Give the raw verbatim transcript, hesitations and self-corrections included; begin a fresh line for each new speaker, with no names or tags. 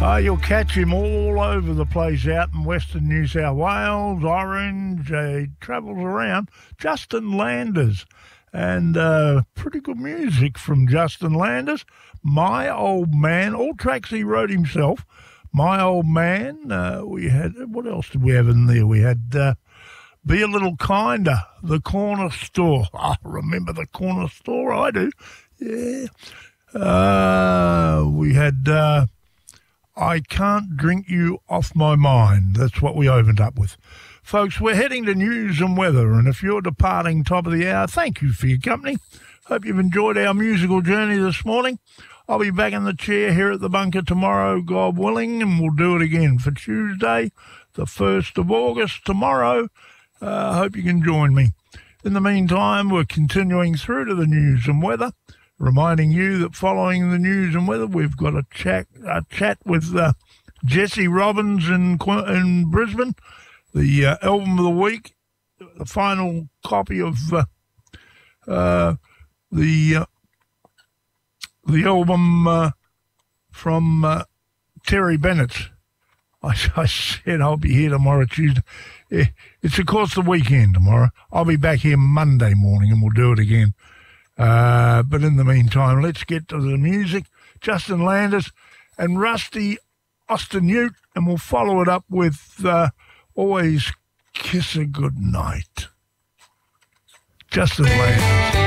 Uh, you'll catch him all over the place out in Western New South Wales, Orange. Uh, he travels around. Justin Landers. And uh, pretty good music from Justin Landers. My Old Man, all tracks he wrote himself. My Old Man, uh, we had, what else did we have in there? We had uh, Be a Little Kinder, The Corner Store. I remember The Corner Store, I do. Yeah. Uh, we had uh, I Can't Drink You Off My Mind. That's what we opened up with. Folks, we're heading to news and weather, and if you're departing top of the hour, thank you for your company. Hope you've enjoyed our musical journey this morning. I'll be back in the chair here at the bunker tomorrow, God willing, and we'll do it again for Tuesday, the first of August, tomorrow. I uh, hope you can join me. In the meantime, we're continuing through to the news and weather, reminding you that following the news and weather, we've got a chat, a chat with uh, Jesse Robbins in, in Brisbane, the uh, album of the week, the final copy of uh, uh, the uh, the album uh, from uh, Terry Bennett. I, I said I'll be here tomorrow, Tuesday. It's, of course, the weekend tomorrow. I'll be back here Monday morning and we'll do it again. Uh, but in the meantime, let's get to the music. Justin Landers and Rusty Osternuit, and we'll follow it up with uh, Always Kiss a Good Night. Justin Landers.